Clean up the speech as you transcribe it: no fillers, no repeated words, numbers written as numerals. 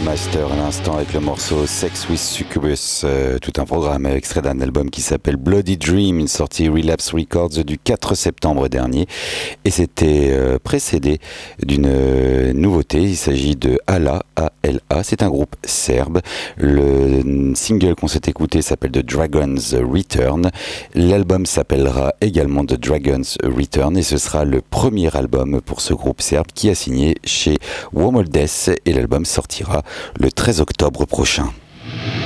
Master à l'instant avec le morceau Sex with Succubus, tout un programme extrait d'un album qui s'appelle Bloody Dream, une sortie Relapse Records du 4 septembre dernier, et c'était précédé d'une nouveauté. Il s'agit de Ala, A-L-A, c'est un groupe serbe. Le single qu'on s'est écouté s'appelle The Dragon's Return. L'album s'appellera également The Dragon's Return et ce sera le premier album pour ce groupe serbe qui a signé chez Womoldes, et l'album sortira le 13 octobre prochain.